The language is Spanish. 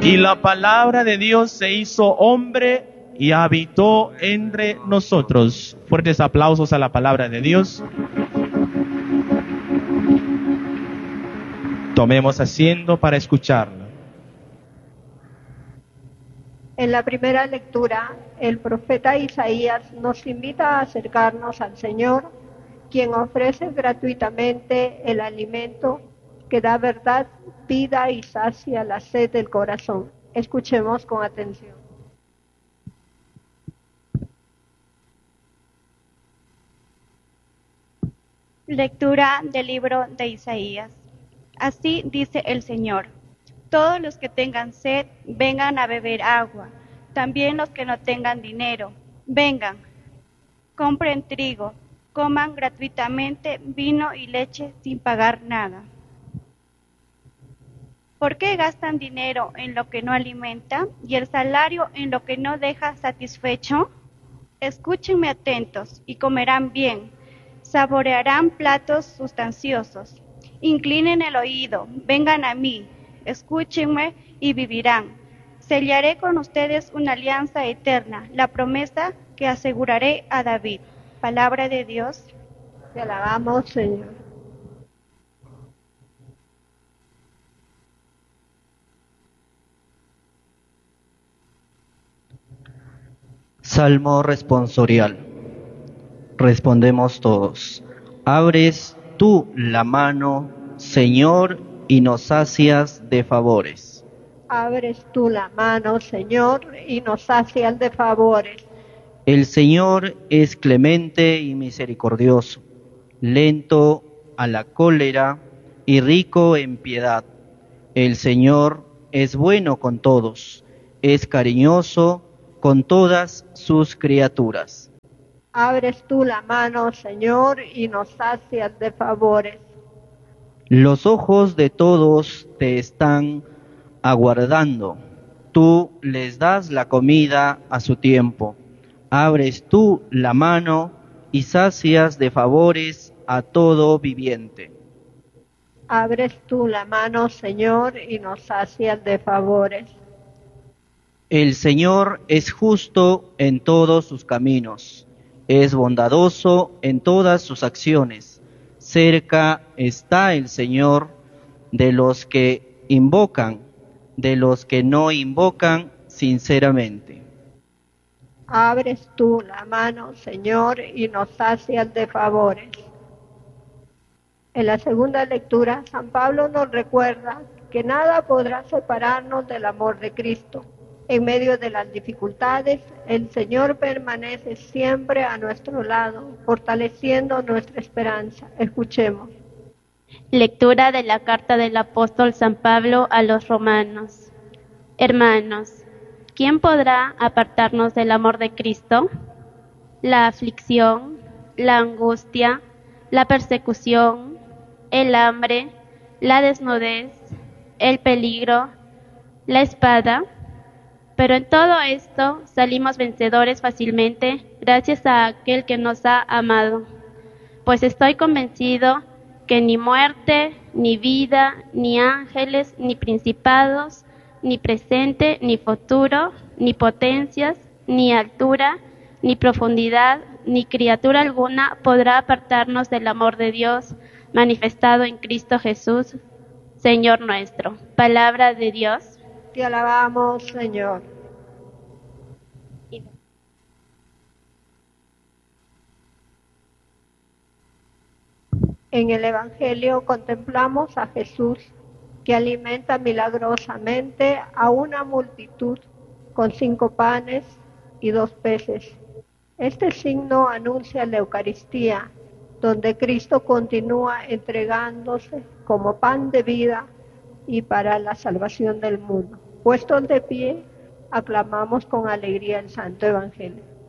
Y la palabra de Dios se hizo hombre y habitó entre nosotros. Fuertes aplausos a la palabra de Dios. Tomemos asiento para escucharla. En la primera lectura, el profeta Isaías nos invita a acercarnos al Señor, quien ofrece gratuitamente el alimento que da verdad, vida y sacia la sed del corazón. Escuchemos con atención. Lectura del libro de Isaías. Así dice el Señor: todos los que tengan sed, vengan a beber agua. También los que no tengan dinero, vengan, compren trigo, coman gratuitamente vino y leche sin pagar nada. ¿Por qué gastan dinero en lo que no alimenta y el salario en lo que no deja satisfecho? Escúchenme atentos y comerán bien, saborearán platos sustanciosos. Inclinen el oído, vengan a mí, escúchenme y vivirán. Sellaré con ustedes una alianza eterna, la promesa que aseguraré a David. Palabra de Dios. Te alabamos, Señor. Salmo responsorial. Respondemos todos. Abres tú la mano, Señor, y nos sacias de favores. Abres tú la mano, Señor, y nos sacias de favores. El Señor es clemente y misericordioso, lento a la cólera y rico en piedad. El Señor es bueno con todos, es cariñoso con todas sus criaturas. Abres tú la mano, Señor, y nos sacias de favores. Los ojos de todos te están aguardando. Tú les das la comida a su tiempo. Abres tú la mano y sacias de favores a todo viviente. Abres tú la mano, Señor, y nos sacias de favores. El Señor es justo en todos sus caminos, es bondadoso en todas sus acciones. Cerca está el Señor de los que invocan, de los que no invocan sinceramente. Abres tú la mano, Señor, y nos sacias de favores. En la segunda lectura, San Pablo nos recuerda que nada podrá separarnos del amor de Cristo. En medio de las dificultades, el Señor permanece siempre a nuestro lado, fortaleciendo nuestra esperanza. Escuchemos. Lectura de la carta del apóstol San Pablo a los romanos. Hermanos, ¿quién podrá apartarnos del amor de Cristo? La aflicción, la angustia, la persecución, el hambre, la desnudez, el peligro, la espada. Pero en todo esto salimos vencedores fácilmente gracias a aquel que nos ha amado. Pues estoy convencido que ni muerte, ni vida, ni ángeles, ni principados, ni presente, ni futuro, ni potencias, ni altura, ni profundidad, ni criatura alguna podrá apartarnos del amor de Dios manifestado en Cristo Jesús, Señor nuestro. Palabra de Dios. Te alabamos, Señor. En el Evangelio contemplamos a Jesús que alimenta milagrosamente a una multitud con 5 panes y 2 peces. Este signo anuncia la Eucaristía, donde Cristo continúa entregándose como pan de vida y para la salvación del mundo. Puestos de pie, aclamamos con alegría el Santo Evangelio.